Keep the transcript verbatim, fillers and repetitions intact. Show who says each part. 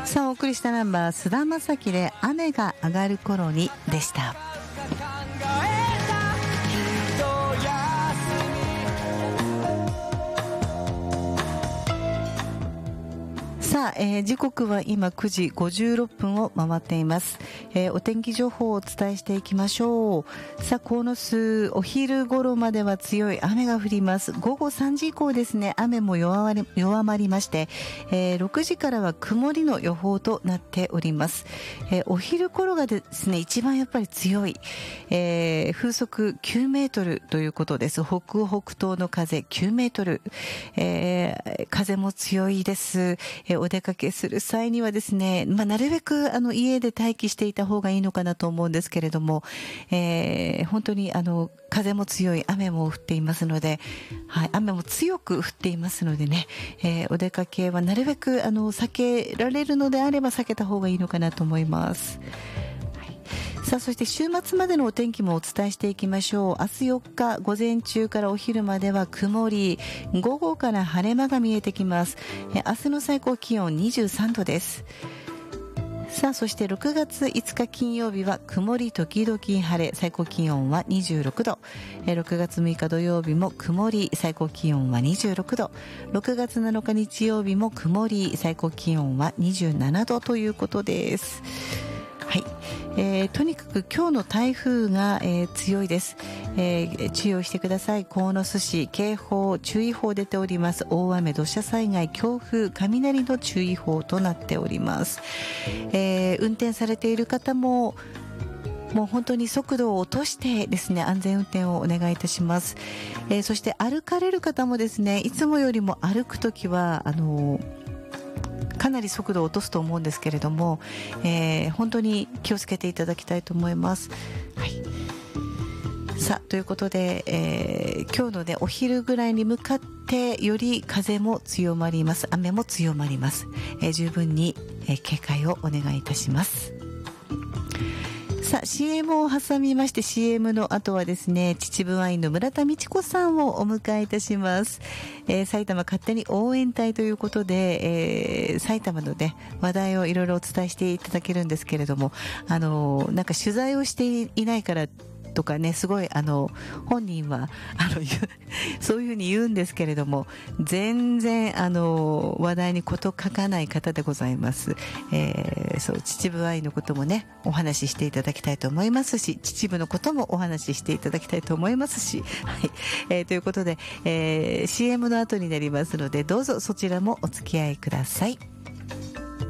Speaker 1: さあお送りしたナンバー、菅田将暉で雨が上がる頃にでした。さあ、えー、時刻は今くじごじゅうろっぷんを回っています。えー、お天気情報をお伝えしていきましょう。さあ、鴻巣、お昼頃までは強い雨が降ります。午後さんじ以降ですね、雨も弱まり、弱まりまして、えー、ろくじからは曇りの予報となっております。えー、お昼頃がですね、一番やっぱり強い、えー、風速きゅうメートルということです。北北東の風きゅうメートル、えー、風も強いです。えーお出かけする際にはですね、まあ、なるべくあの家で待機していた方がいいのかなと思うんですけれども、えー、本当にあの風も強い、雨も降っていますので、はい、雨も強く降っていますのでね、えー、お出かけはなるべくあの避けられるのであれば避けた方がいいのかなと思います。さあ、そして週末までのお天気もお伝えしていきましょう。明日よっか午前中からお昼までは曇り、午後から晴れ間が見えてきます。え明日の最高気温にじゅうさんどです。さあ、そしてろくがついつか金曜日は曇り時々晴れ、最高気温はにじゅうろくど。えろくがつむいか土曜日も曇り、最高気温はにじゅうろくど。ろくがつなのか日曜日も曇り、最高気温はにじゅうななどということです。はい、えー、とにかく今日の台風が、えー、強いです。えー、注意をしてください。鴻巣市警報注意報出ております。大雨土砂災害強風雷の注意報となっております。えー、運転されている方ももう本当に速度を落としてですね、安全運転をお願いいたします。えー、そして歩かれる方もですね、いつもよりも歩くときはあのーかなり速度を落とすと思うんですけれども、えー、本当に気をつけていただきたいと思います。はい、さあということで、えー、今日のねお昼ぐらいに向かってより風も強まります。雨も強まります。えー、十分に、えー、警戒をお願いいたします。さあ シーエム を挟みまして シーエム の後はですね、秩父ワインの村田美智子さんをお迎えいたします。えー、埼玉勝手に応援隊ということで、えー、埼玉のね話題をいろいろお伝えしていただけるんですけれども、あのー、なんか取材をしていないからとかね、すごいあの本人はあのそういうふうに言うんですけれども、全然あの話題に事欠かない方でございます。えー、そう秩父愛のこともねお話ししていただきたいと思いますし、秩父のこともお話ししていただきたいと思いますし、はい、えー、ということで、えー、シーエム の後になりますので、どうぞそちらもお付き合いください。